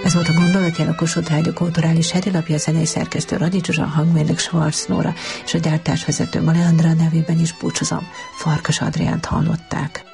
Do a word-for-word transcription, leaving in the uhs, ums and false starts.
Ez volt a Gondolatjel a Kossuth Rádió kulturális hetilapja, a zenei szerkesztő Radics Zsuzsa, a hangmérnök Schwarz Nóra és a gyártásvezető Maleandra nevében is búcsúzom. Farkas Adriánt hallották.